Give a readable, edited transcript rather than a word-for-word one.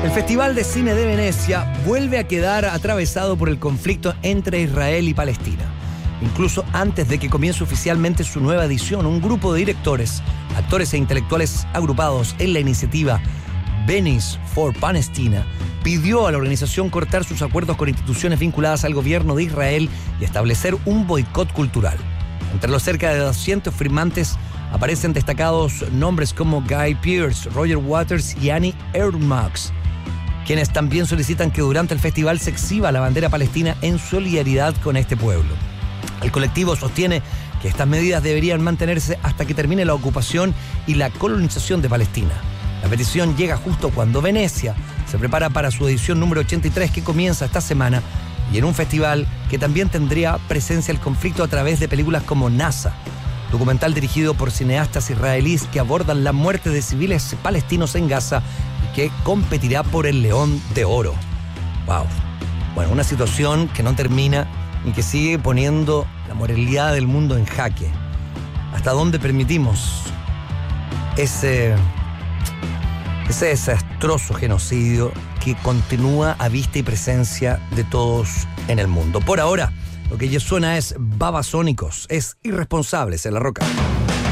El Festival de Cine de Venecia vuelve a quedar atravesado por el conflicto entre Israel y Palestina. Incluso antes de que comience oficialmente su nueva edición, un grupo de directores, actores e intelectuales agrupados en la iniciativa Venice for Palestina pidió a la organización cortar sus acuerdos con instituciones vinculadas al gobierno de Israel y establecer un boicot cultural. Entre los cerca de 200 firmantes aparecen destacados nombres como Guy Pearce, Roger Waters y Annie Ernaux, quienes también solicitan que durante el festival se exhiba la bandera palestina en solidaridad con este pueblo. El colectivo sostiene que estas medidas deberían mantenerse hasta que termine la ocupación y la colonización de Palestina. La petición llega justo cuando Venecia se prepara para su edición número 83 que comienza esta semana y en un festival que también tendría presencia el conflicto a través de películas como NASA, documental dirigido por cineastas israelíes que abordan la muerte de civiles palestinos en Gaza y que competirá por el León de Oro. ¡Wow! Bueno, una situación que no termina y que sigue poniendo la moralidad del mundo en jaque. ¿Hasta dónde permitimos ese desastroso genocidio que continúa a vista y presencia de todos en el mundo? Por ahora, lo que ya suena es Babasónicos, es Irresponsables en La Roca.